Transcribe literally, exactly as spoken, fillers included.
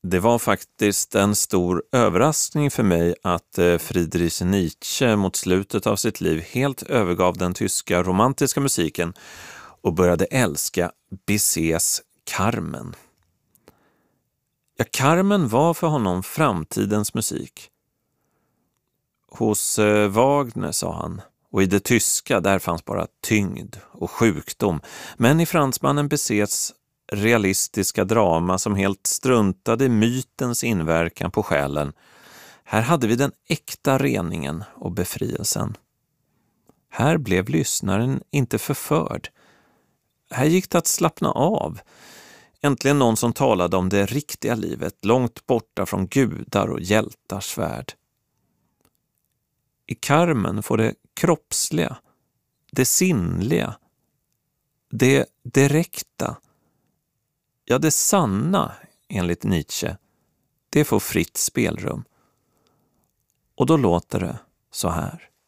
Det var faktiskt en stor överraskning för mig att Friedrich Nietzsche mot slutet av sitt liv helt övergav den tyska romantiska musiken och började älska Bizets Carmen. Ja, Carmen var för honom framtidens musik. Hos Wagner, sa han, och i det tyska där fanns bara tyngd och sjukdom, men i fransmannen Bizets realistiska drama som helt struntade i mytens inverkan på själen, här hade vi den äkta reningen och befrielsen. Här blev lyssnaren inte förförd. Här gick det att slappna av. Äntligen någon som talade om det riktiga livet, långt borta från gudar och hjältars värld. I Carmen får det kroppsliga, det sinnliga, det direkta, ja, det sanna, enligt Nietzsche, det får fritt spelrum. Och då låter det så här.